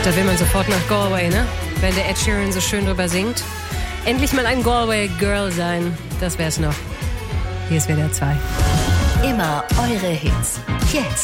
Da will man sofort nach Galway, ne? Wenn der Ed Sheeran so schön drüber singt. Endlich mal ein Galway Girl sein. Das wär's noch. Hier ist WDR 2. Immer eure Hits. Jetzt.